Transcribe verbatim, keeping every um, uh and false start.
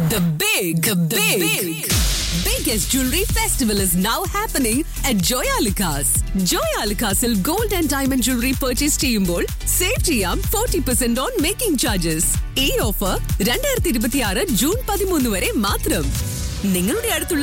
The big, the big, big, biggest jewelry festival is now happening at Joyalukas. Joyalukasil gold and diamond jewelry purchase ചെയ്യുമ്പോൾ save ചെയ്യാം forty percent on making charges. ഈ offer രണ്ടായിരത്തി ഇരുപത്തിയാറ് June പതിമൂന്ന് വരെ മാത്രം. നിങ്ങളുടെ അടുത്തുള്ള